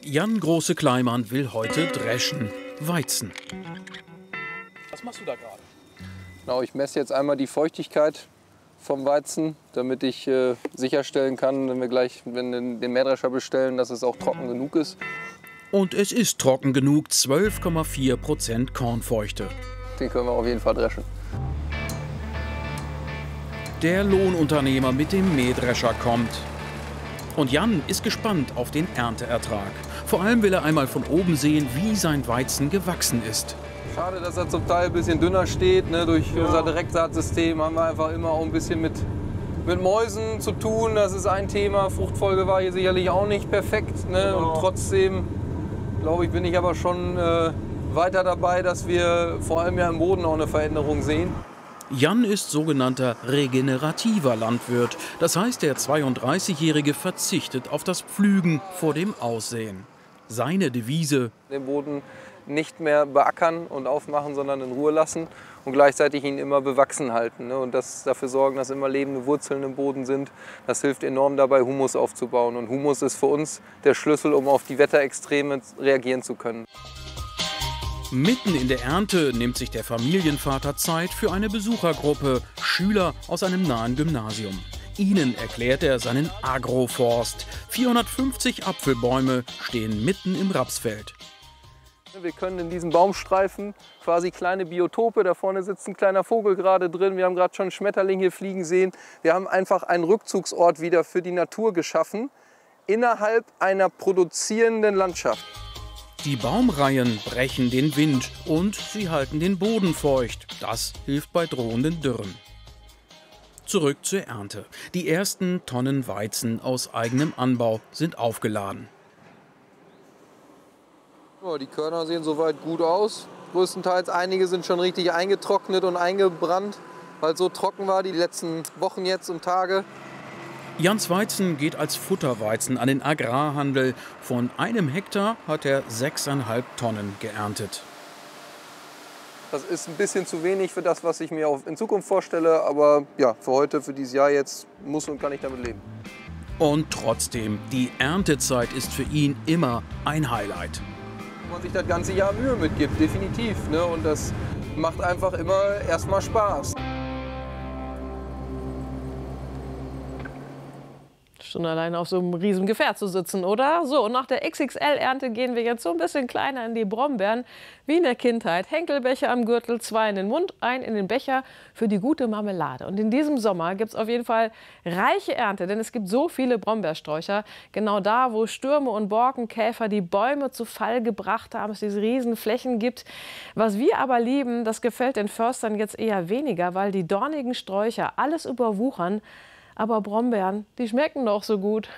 Jan Große-Kleimann will heute dreschen. Weizen. Was machst du da gerade? Genau, ich messe jetzt einmal die Feuchtigkeit vom Weizen, damit ich sicherstellen kann, wenn wir den Mähdrescher bestellen, dass es auch trocken genug ist. Und es ist trocken genug, 12,4% Kornfeuchte. Den können wir auf jeden Fall dreschen. Der Lohnunternehmer mit dem Mähdrescher kommt. Und Jan ist gespannt auf den Ernteertrag. Vor allem will er einmal von oben sehen, wie sein Weizen gewachsen ist. Schade, dass er zum Teil ein bisschen dünner steht. Ne? Durch unser Direktsaatsystem haben wir einfach immer auch ein bisschen mit Mäusen zu tun. Das ist ein Thema. Fruchtfolge war hier sicherlich auch nicht perfekt. Ne? Genau. Und trotzdem, glaube ich, bin ich aber schon weiter dabei, dass wir vor allem ja im Boden auch eine Veränderung sehen. Jan ist sogenannter regenerativer Landwirt. Das heißt, der 32-Jährige verzichtet auf das Pflügen vor dem Aussehen. Seine Devise: Den Boden nicht mehr beackern und aufmachen, sondern in Ruhe lassen und gleichzeitig ihn immer bewachsen halten. Ne? Und dafür sorgen, dass immer lebende Wurzeln im Boden sind. Das hilft enorm dabei, Humus aufzubauen. Und Humus ist für uns der Schlüssel, um auf die Wetterextreme reagieren zu können. Mitten in der Ernte nimmt sich der Familienvater Zeit für eine Besuchergruppe, Schüler aus einem nahen Gymnasium. Ihnen erklärt er seinen Agroforst. 450 Apfelbäume stehen mitten im Rapsfeld. Wir können in diesen Baumstreifen quasi kleine Biotope, da vorne sitzt ein kleiner Vogel gerade drin, wir haben gerade schon einen Schmetterling hier fliegen sehen. Wir haben einfach einen Rückzugsort wieder für die Natur geschaffen, innerhalb einer produzierenden Landschaft. Die Baumreihen brechen den Wind und sie halten den Boden feucht. Das hilft bei drohenden Dürren. Zurück zur Ernte. Die ersten Tonnen Weizen aus eigenem Anbau sind aufgeladen. Ja, die Körner sehen soweit gut aus. Größtenteils einige sind schon richtig eingetrocknet und eingebrannt, weil es so trocken war die letzten Wochen jetzt und Tage. Jans Weizen geht als Futterweizen an den Agrarhandel. Von 1 Hektar hat er 6,5 Tonnen geerntet. Das ist ein bisschen zu wenig für das, was ich mir auch in Zukunft vorstelle. Aber ja, für heute, für dieses Jahr jetzt muss und kann ich damit leben. Und trotzdem, die Erntezeit ist für ihn immer ein Highlight. Wenn man sich das ganze Jahr Mühe mitgibt, definitiv. Ne? Und das macht einfach immer erstmal Spaß. Schon alleine auf so einem riesen Gefährt zu sitzen, oder? So, und nach der XXL-Ernte gehen wir jetzt so ein bisschen kleiner in die Brombeeren, wie in der Kindheit. Henkelbecher am Gürtel, 2 in den Mund, 1 in den Becher für die gute Marmelade. Und in diesem Sommer gibt es auf jeden Fall reiche Ernte, denn es gibt so viele Brombeersträucher. Genau da, wo Stürme und Borkenkäfer die Bäume zu Fall gebracht haben, es diese riesen Flächen gibt. Was wir aber lieben, das gefällt den Förstern jetzt eher weniger, weil die dornigen Sträucher alles überwuchern. Aber Brombeeren, die schmecken doch so gut.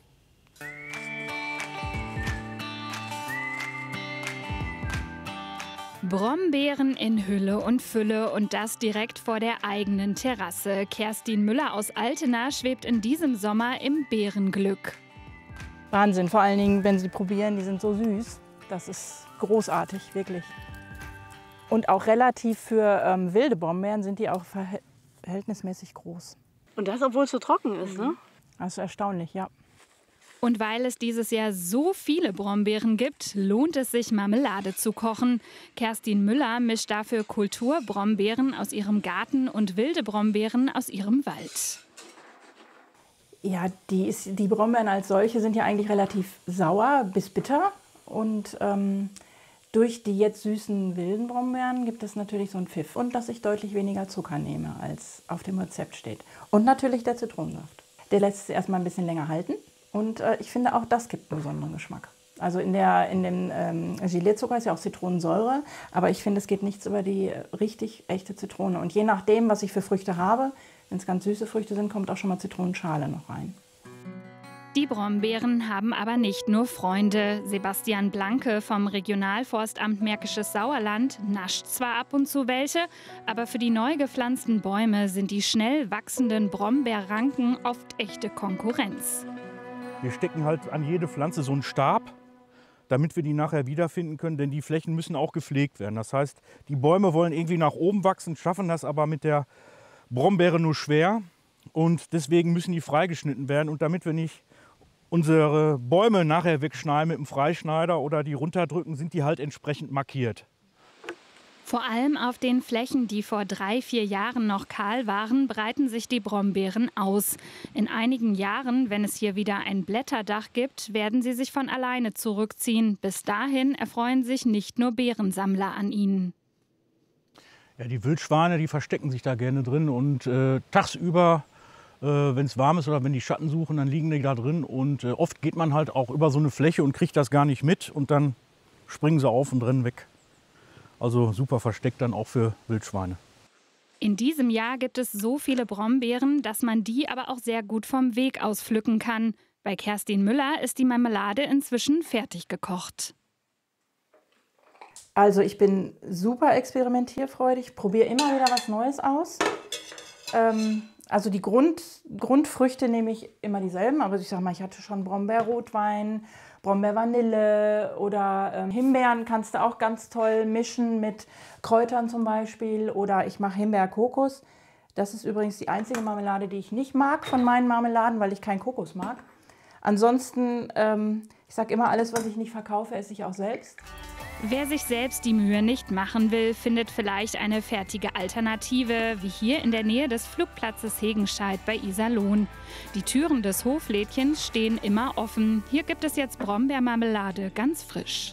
Brombeeren in Hülle und Fülle und das direkt vor der eigenen Terrasse. Kerstin Müller aus Altena schwebt in diesem Sommer im Beerenglück. Wahnsinn, vor allen Dingen, wenn Sie probieren, die sind so süß. Das ist großartig, wirklich. Und auch relativ für wilde Brombeeren sind die auch verhältnismäßig groß. Und das, obwohl es so trocken ist, ne? Das ist erstaunlich, ja. Und weil es dieses Jahr so viele Brombeeren gibt, lohnt es sich, Marmelade zu kochen. Kerstin Müller mischt dafür Kulturbrombeeren aus ihrem Garten und wilde Brombeeren aus ihrem Wald. Ja, die Brombeeren als solche sind ja eigentlich relativ sauer bis bitter. Und durch die jetzt süßen wilden Brombeeren gibt es natürlich so einen Pfiff. Und dass ich deutlich weniger Zucker nehme, als auf dem Rezept steht. Und natürlich der Zitronensaft. Der lässt es erstmal ein bisschen länger halten. Und ich finde, auch das gibt einen besonderen Geschmack. Also in dem Gelierzucker ist ja auch Zitronensäure. Aber ich finde, es geht nichts über die richtig echte Zitrone. Und je nachdem, was ich für Früchte habe, wenn es ganz süße Früchte sind, kommt auch schon mal Zitronenschale noch rein. Die Brombeeren haben aber nicht nur Freunde. Sebastian Blanke vom Regionalforstamt Märkisches Sauerland nascht zwar ab und zu welche, aber für die neu gepflanzten Bäume sind die schnell wachsenden Brombeerranken oft echte Konkurrenz. Wir stecken halt an jede Pflanze so einen Stab, damit wir die nachher wiederfinden können, denn die Flächen müssen auch gepflegt werden. Das heißt, die Bäume wollen irgendwie nach oben wachsen, schaffen das aber mit der Brombeere nur schwer und deswegen müssen die freigeschnitten werden. Und damit wir nicht unsere Bäume nachher wegschneiden mit dem Freischneider oder die runterdrücken, sind die halt entsprechend markiert. Vor allem auf den Flächen, die vor 3, 4 Jahren noch kahl waren, breiten sich die Brombeeren aus. In einigen Jahren, wenn es hier wieder ein Blätterdach gibt, werden sie sich von alleine zurückziehen. Bis dahin erfreuen sich nicht nur Beerensammler an ihnen. Ja, die Wildschweine, die verstecken sich da gerne drin und tagsüber, wenn es warm ist oder wenn die Schatten suchen, dann liegen die da drin. Und oft geht man halt auch über so eine Fläche und kriegt das gar nicht mit und dann springen sie auf und rennen weg. Also super versteckt dann auch für Wildschweine. In diesem Jahr gibt es so viele Brombeeren, dass man die aber auch sehr gut vom Weg aus pflücken kann. Bei Kerstin Müller ist die Marmelade inzwischen fertig gekocht. Also ich bin super experimentierfreudig, probiere immer wieder was Neues aus. Also die Grundfrüchte nehme ich immer dieselben, aber ich sag mal, ich hatte schon Brombeerrotwein, Brombeervanille oder Himbeeren kannst du auch ganz toll mischen mit Kräutern zum Beispiel. Oder ich mache Himbeer-Kokos. Das ist übrigens die einzige Marmelade, die ich nicht mag von meinen Marmeladen, weil ich keinen Kokos mag. Ansonsten, ich sage immer, alles, was ich nicht verkaufe, esse ich auch selbst. Wer sich selbst die Mühe nicht machen will, findet vielleicht eine fertige Alternative, wie hier in der Nähe des Flugplatzes Hegenscheid bei Iserlohn. Die Türen des Hoflädchens stehen immer offen. Hier gibt es jetzt Brombeermarmelade, ganz frisch.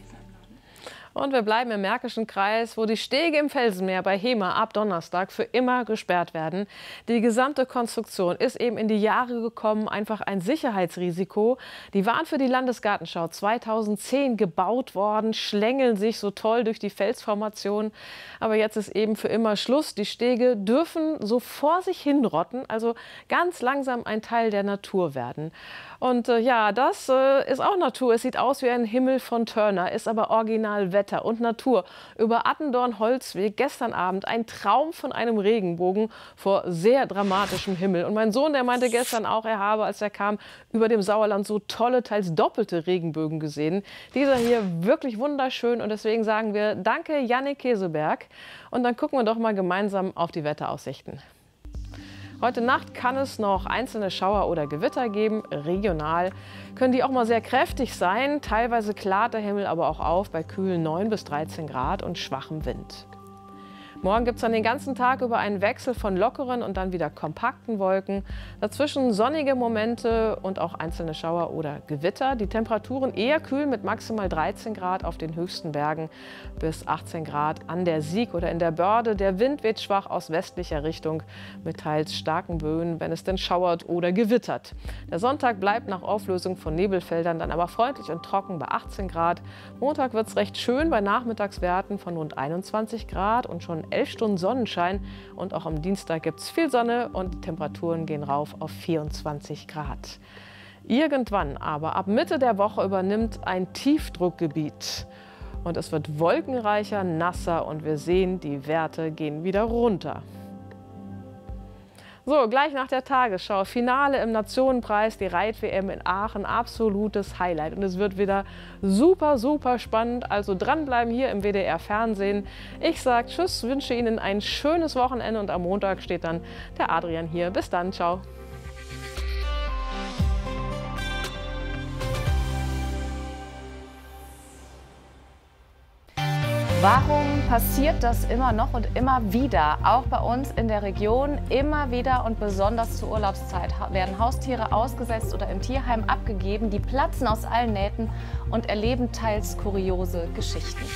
Und wir bleiben im Märkischen Kreis, wo die Stege im Felsenmeer bei Hemer ab Donnerstag für immer gesperrt werden. Die gesamte Konstruktion ist eben in die Jahre gekommen, einfach ein Sicherheitsrisiko. Die waren für die Landesgartenschau 2010 gebaut worden, schlängeln sich so toll durch die Felsformation. Aber jetzt ist eben für immer Schluss. Die Stege dürfen so vor sich hinrotten, also ganz langsam ein Teil der Natur werden. Und ja, das ist auch Natur. Es sieht aus wie ein Himmel von Turner, ist aber original Wetter und Natur. Über Attendorn-Holzweg gestern Abend ein Traum von einem Regenbogen vor sehr dramatischem Himmel. Und mein Sohn, der meinte gestern auch, er habe, als er kam, über dem Sauerland so tolle, teils doppelte Regenbögen gesehen. Dieser hier wirklich wunderschön und deswegen sagen wir danke, Jannik Keseberg. Und dann gucken wir doch mal gemeinsam auf die Wetteraussichten. Heute Nacht kann es noch einzelne Schauer oder Gewitter geben. Regional können die auch mal sehr kräftig sein. Teilweise klart der Himmel aber auch auf bei kühlen 9 bis 13 Grad und schwachem Wind. Morgen gibt es dann den ganzen Tag über einen Wechsel von lockeren und dann wieder kompakten Wolken. Dazwischen sonnige Momente und auch einzelne Schauer oder Gewitter. Die Temperaturen eher kühl mit maximal 13 Grad auf den höchsten Bergen bis 18 Grad an der Sieg oder in der Börde. Der Wind weht schwach aus westlicher Richtung mit teils starken Böen, wenn es denn schauert oder gewittert. Der Sonntag bleibt nach Auflösung von Nebelfeldern dann aber freundlich und trocken bei 18 Grad. Montag wird es recht schön bei Nachmittagswerten von rund 21 Grad und schon 11 Stunden Sonnenschein und auch am Dienstag gibt es viel Sonne und die Temperaturen gehen rauf auf 24 Grad. Irgendwann aber ab Mitte der Woche übernimmt ein Tiefdruckgebiet und es wird wolkenreicher, nasser und wir sehen, die Werte gehen wieder runter. So, gleich nach der Tagesschau, Finale im Nationenpreis, die Reit-WM in Aachen, absolutes Highlight. Und es wird wieder super, super spannend, also dranbleiben hier im WDR-Fernsehen. Ich sage Tschüss, wünsche Ihnen ein schönes Wochenende und am Montag steht dann der Adrian hier. Bis dann, ciao. Warum passiert das immer noch und immer wieder? Auch bei uns in der Region immer wieder und besonders zur Urlaubszeit werden Haustiere ausgesetzt oder im Tierheim abgegeben. Die platzen aus allen Nähten und erleben teils kuriose Geschichten.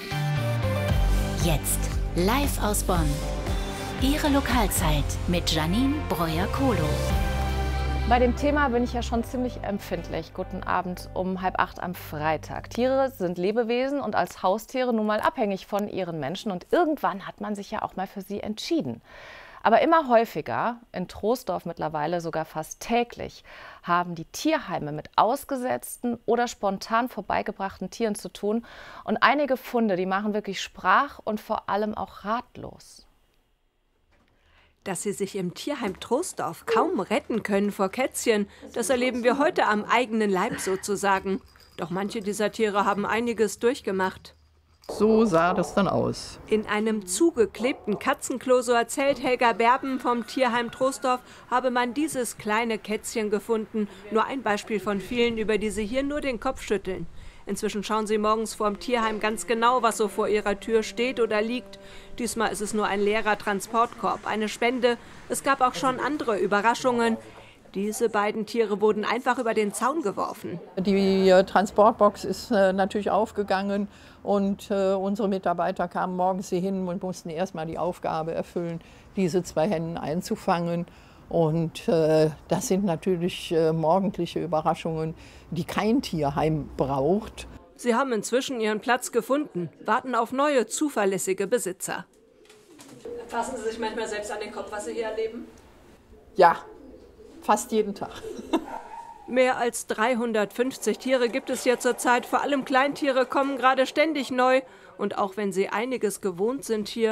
Jetzt live aus Bonn. Ihre Lokalzeit mit Janine Breuer-Kohlo. Bei dem Thema bin ich ja schon ziemlich empfindlich. Guten Abend um 7:30 am Freitag. Tiere sind Lebewesen und als Haustiere nun mal abhängig von ihren Menschen. Und irgendwann hat man sich ja auch mal für sie entschieden. Aber immer häufiger, in Troisdorf mittlerweile sogar fast täglich, haben die Tierheime mit ausgesetzten oder spontan vorbeigebrachten Tieren zu tun. Und einige Funde, die machen wirklich sprach- und vor allem auch ratlos. Dass sie sich im Tierheim Troisdorf kaum retten können vor Kätzchen, das erleben wir heute am eigenen Leib sozusagen. Doch manche dieser Tiere haben einiges durchgemacht. So sah das dann aus. In einem zugeklebten Katzenklo, so erzählt Helga Berben vom Tierheim Troisdorf, habe man dieses kleine Kätzchen gefunden. Nur ein Beispiel von vielen, über die sie hier nur den Kopf schütteln. Inzwischen schauen sie morgens vorm Tierheim ganz genau, was so vor ihrer Tür steht oder liegt. Diesmal ist es nur ein leerer Transportkorb, eine Spende. Es gab auch schon andere Überraschungen. Diese beiden Tiere wurden einfach über den Zaun geworfen. Die Transportbox ist natürlich aufgegangen und unsere Mitarbeiter kamen morgens hier hin und mussten erstmal die Aufgabe erfüllen, diese 2 Hennen einzufangen. Und das sind natürlich morgendliche Überraschungen, die kein Tierheim braucht. Sie haben inzwischen ihren Platz gefunden, warten auf neue, zuverlässige Besitzer. Fassen Sie sich manchmal selbst an den Kopf, was Sie hier erleben? Ja, fast jeden Tag. Mehr als 350 Tiere gibt es hier zurzeit. Vor allem Kleintiere kommen gerade ständig neu. Und auch wenn sie einiges gewohnt sind hier,